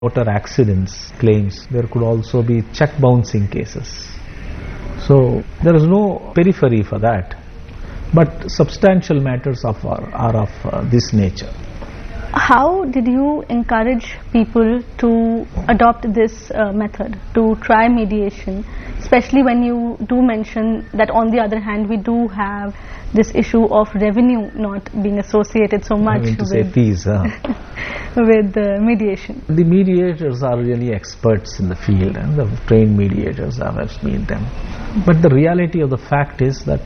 motor accidents claims. There could also be check bouncing cases. So there is no periphery for that. But substantial matters are of this nature. How did you encourage people to adopt this method, to try mediation, especially when you do mention that on the other hand we do have this issue of revenue not being associated so much with fees, with mediation? The mediators are really experts in the field, and the trained mediators have met them. But the reality of the fact is that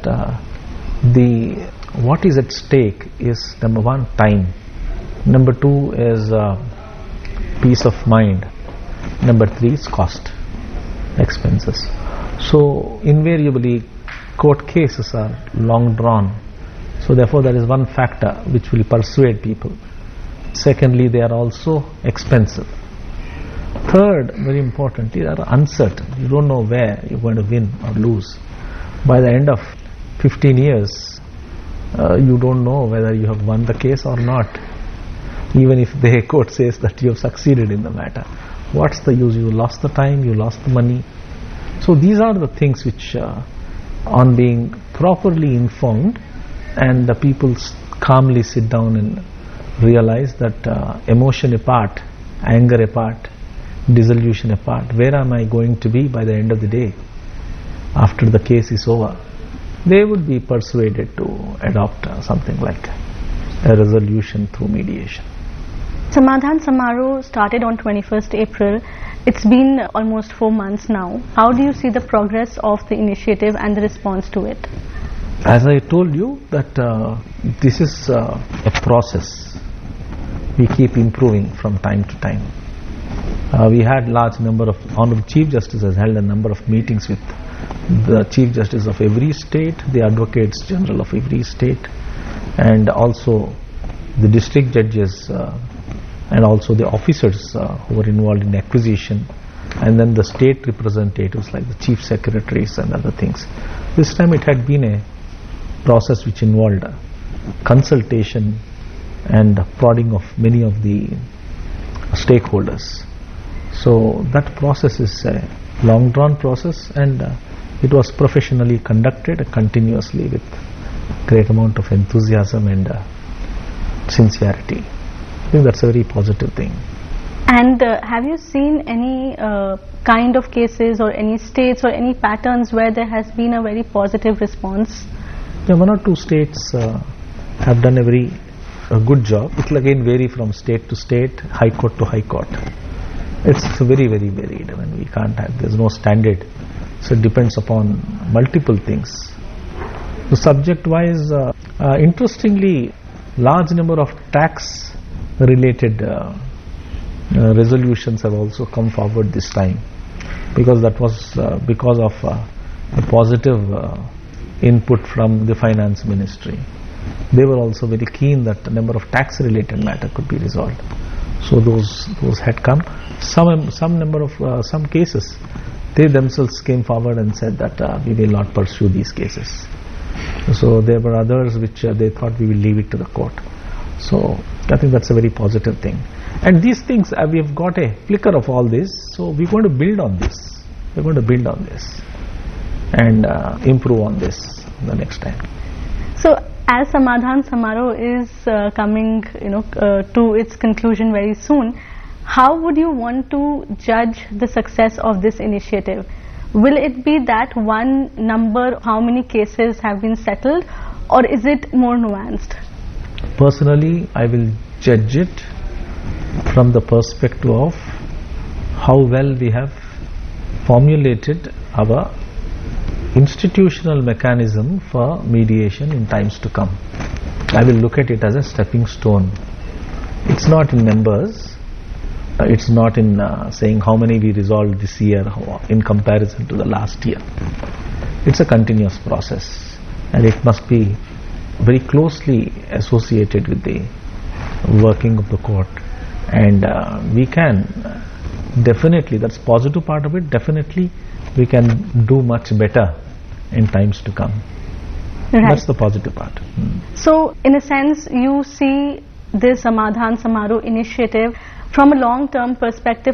what is at stake is, number one, time. Number two is peace of mind. Number three is cost, expenses. So invariably court cases are long drawn. So therefore there is one factor which will persuade people. Secondly, they are also expensive. Third, very importantly, they are uncertain. You don't know where you're going to win or lose. By the end of 15 years, you don't know whether you have won the case or not. Even if the court says that you have succeeded in the matter, what's the use? You lost the time, you lost the money. So these are the things which, on being properly informed, and the people calmly sit down and realize that emotion apart, anger apart, dissolution apart, where am I going to be by the end of the day after the case is over? They would be persuaded to adopt something like a resolution through mediation. Samadhan Samaroh started on 21st April. It's been almost 4 months now. How do you see the progress of the initiative and the response to it? As I told you that this is a process. We keep improving from time to time. We had large number of, Honorable Chief Justice has held a number of meetings with the Chief Justice of every state, the Advocates General of every state, and also the district judges and also the officers who were involved in acquisition, and then the state representatives like the chief secretaries and other things. This time it had been a process which involved consultation and prodding of many of the stakeholders. So that process is a long drawn process, and it was professionally conducted continuously with great amount of enthusiasm and sincerity. I think that's a very positive thing. And have you seen any kind of cases or any states or any patterns where there has been a very positive response? Yeah, 1 or 2 states have done a good job. It will again vary from state to state, high court to high court. It's very, very varied. I mean, we can't have, there's no standard. So it depends upon multiple things. So subject wise, interestingly, large number of tax related resolutions have also come forward this time, because that was because of the positive input from the finance ministry. They were also very keen that the number of tax related matter could be resolved. So those had come. Some number of some cases, they themselves came forward and said that we will not pursue these cases. So there were others which they thought we will leave it to the court. So I think that's a very positive thing. And these things, we have got a flicker of all this, so we're going to build on this. We're going to build on this and improve on this the next time. So as Samadhan Samaroh is coming to its conclusion very soon, how would you want to judge the success of this initiative? Will it be that one number, how many cases have been settled, or is it more nuanced? Personally, I will judge it from the perspective of how well we have formulated our institutional mechanism for mediation in times to come. I will look at it as a stepping stone. It's not in numbers. It's not in saying how many we resolved this year in comparison to the last year. It's a continuous process, and it must be very closely associated with the working of the court. And we can definitely, that's positive part of it, definitely we can do much better in times to come. Right. That's the positive part. So in a sense, you see this Samadhan Samaroh initiative from a long-term perspective